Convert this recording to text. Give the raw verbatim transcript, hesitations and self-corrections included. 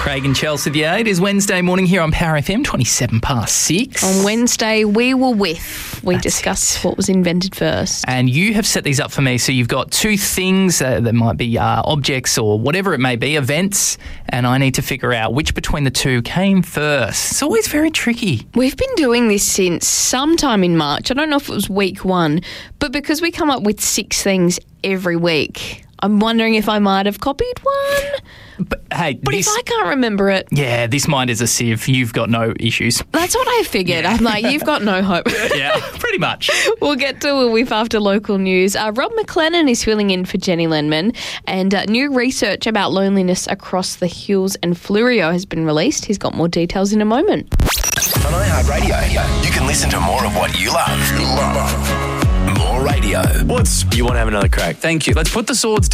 Craig and Chelsea, the eight is Wednesday morning here on Power F M, twenty-seven past six. On Wednesday, we were with. We That's discussed it. What was invented first. And you have set these up for me. So you've got two things uh, that might be uh, objects or whatever it may be, events, and I need to figure out which between the two came first. It's always very tricky. We've been doing this since sometime in March. I don't know if it was week one, but because we come up with six things every week, I'm wondering if I might have copied one. But hey, but this, if I can't remember it, yeah, this mind is a sieve. You've got no issues. That's what I figured. Yeah. I'm like, you've got no hope. Yeah, pretty much. We'll get to a whiff after local news. Uh, Rob McLennan is filling in for Jenny Lenman, and uh, new research about loneliness across the hills and Fleurieu has been released. He's got more details in a moment. On iHeartRadio, you can listen to more of what you love. You love. More radio. What's you want to have another crack? Thank you. Let's put the swords